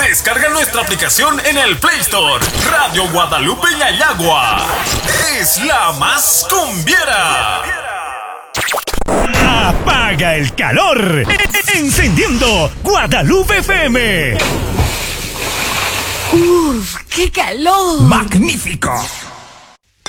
Descarga nuestra aplicación en el Play Store. Radio Guadalupe Yayagua. Es la más cumbiera. Apaga el calor. Encendiendo Guadalupe FM. ¡Uf! ¡Qué calor! ¡Magnífico!